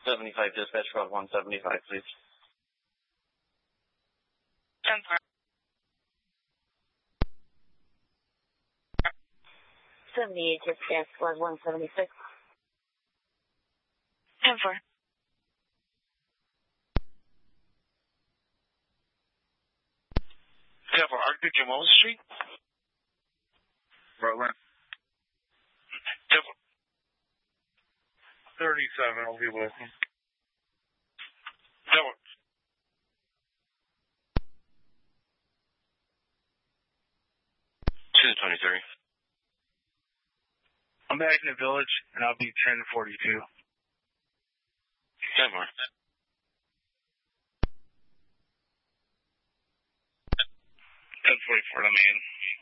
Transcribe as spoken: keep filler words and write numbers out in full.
seventy-five, dispatch for one seventy-five, please. ten four. seventy-eight, dispatch for one seventy-six. ten four. ten four, Arctic and Moses Street? Rutland. ten four. thirty-seven, I'll be with him. ten four. two twenty-three. I'm back in the village, and I'll be ten forty-two. ten four. ten forty-four to Main.